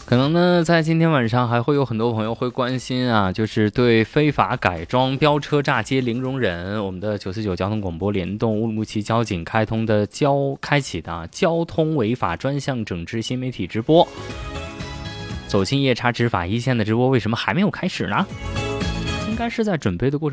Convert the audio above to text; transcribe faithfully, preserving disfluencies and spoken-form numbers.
可能呢，在今天晚上还会有很多朋友会关心啊，就是对非法改装飙车炸街零容忍。我们的九四九交通广播联动乌鲁木齐交警开通的交开启的、啊、交通违法专项整治新媒体直播，走进夜叉执法一线的直播，为什么还没有开始呢？应该是在准备的过程